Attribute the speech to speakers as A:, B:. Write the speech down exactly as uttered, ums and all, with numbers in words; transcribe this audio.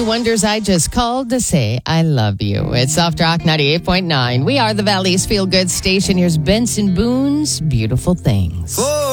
A: wonders I just called to say I love you. It's Soft Rock ninety-eight point nine. We are the Valley's Feel Good Station. Here's Benson Boone's Beautiful Things.
B: Oh.